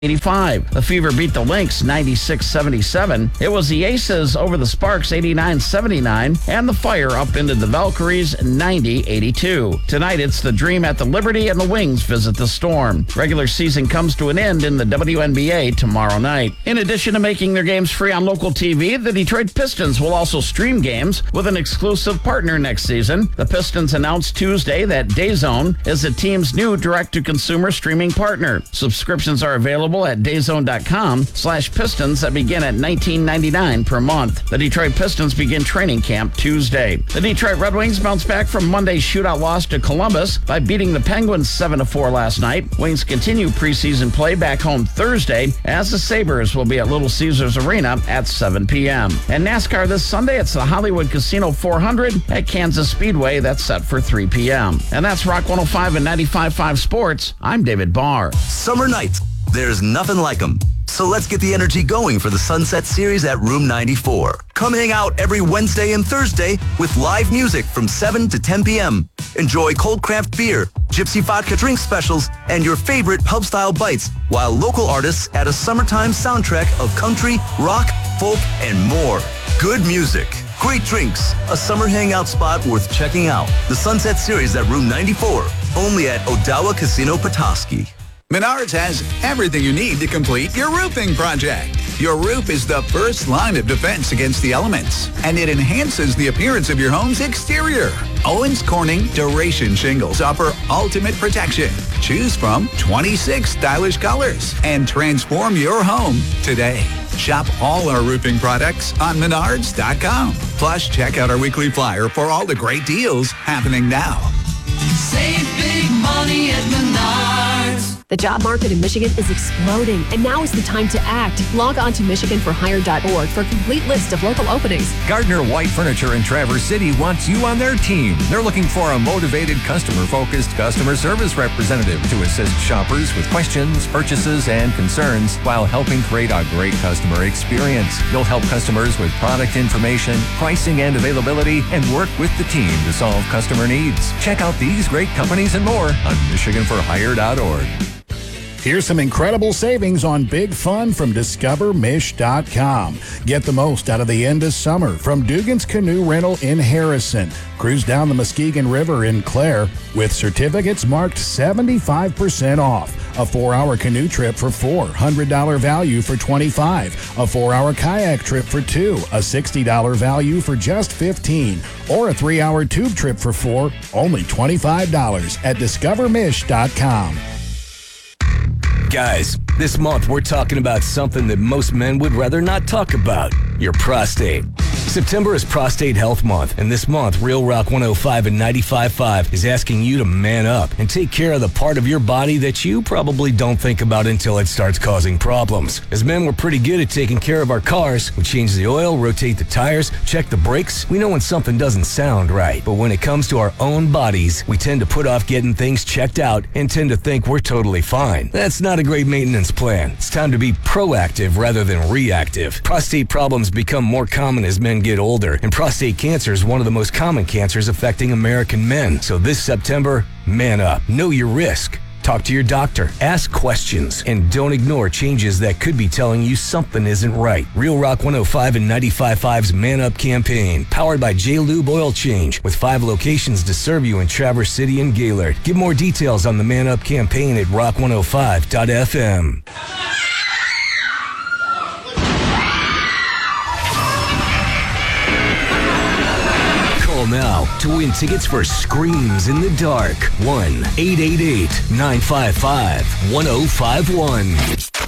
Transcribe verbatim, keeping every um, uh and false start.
eighty-five. The Fever beat the Lynx ninety-six seventy-seven. It was the Aces over the Sparks eighty-nine seventy-nine, and the Fire up into the Valkyries ninety eighty-two. Tonight it's the Dream at the Liberty, and the Wings visit the Storm. Regular season comes to an end in the W N B A tomorrow night. In addition to making their games free on local T V, the Detroit Pistons will also stream games with an exclusive partner next season. The Pistons announced Tuesday that DAZN is the team's new direct-to-consumer streaming partner. Subscriptions are available at dazone.com slash Pistons that begin at nineteen ninety-nine per month. The Detroit Pistons begin training camp Tuesday. The Detroit Red Wings bounce back from Monday's shootout loss to Columbus by beating the Penguins seven to four last night. Wings continue preseason play back home Thursday as the Sabres will be at Little Caesars Arena at seven p.m. And NASCAR this Sunday, it's the Hollywood Casino four hundred at Kansas Speedway. That's set for three p.m. And that's Rock one oh five and ninety-five point five Sports. I'm David Barr. Summer nights. There's nothing like them. So let's get the energy going for the Sunset Series at Room ninety-four. Come hang out every Wednesday and Thursday with live music from seven to ten p.m. Enjoy cold craft beer, gypsy vodka drink specials, and your favorite pub-style bites, while local artists add a summertime soundtrack of country, rock, folk, and more. Good music, great drinks, a summer hangout spot worth checking out. The Sunset Series at Room ninety-four, only at Odawa Casino Petoskey. Menards has everything you need to complete your roofing project. Your roof is the first line of defense against the elements, and it enhances the appearance of your home's exterior. Owens Corning Duration Shingles offer ultimate protection. Choose from twenty-six stylish colors and transform your home today. Shop all our roofing products on menards dot com. Plus, check out our weekly flyer for all the great deals happening now. Save big money at Menards. The job market in Michigan is exploding, and now is the time to act. Log on to michigan for hire dot org for a complete list of local openings. Gardner White Furniture in Traverse City wants you on their team. They're looking for a motivated, customer-focused customer service representative to assist shoppers with questions, purchases, and concerns while helping create a great customer experience. You'll help customers with product information, pricing and availability, and work with the team to solve customer needs. Check out these great companies and more on michigan for hire dot org. Here's some incredible savings on Big Fun from discover mish dot com. Get the most out of the end of summer from Dugan's Canoe Rental in Harrison. Cruise down the Muskegon River in Clare with certificates marked seventy-five percent off. A four-hour canoe trip for four, one hundred dollars value for twenty-five dollars. A four-hour kayak trip for two, a sixty dollars value for just fifteen dollars. Or a three-hour tube trip for four, only twenty-five dollars at discover mish dot com. Guys, this month we're talking about something that most men would rather not talk about, your prostate. September is Prostate Health Month, and this month, Real Rock one oh five and ninety-five point five is asking you to man up and take care of the part of your body that you probably don't think about until it starts causing problems. As men, we're pretty good at taking care of our cars. We change the oil, rotate the tires, check the brakes. We know when something doesn't sound right. But when it comes to our own bodies, we tend to put off getting things checked out and tend to think we're totally fine. That's not a great maintenance plan. It's time to be proactive rather than reactive. Prostate problems become more common as men get older, and prostate cancer is one of the most common cancers affecting American men. So this September, man up. Know your risk. Talk to your doctor. Ask questions. And don't ignore changes that could be telling you something isn't right. Real Rock one oh five and ninety-five point five's Man Up campaign, powered by J-Lube Oil Change, with five locations to serve you in Traverse City and Gaylord. Get more details on the Man Up campaign at rock one oh five dot f m. Now to win tickets for Screams in the Dark. one eight eight eight, nine five five, one oh five one.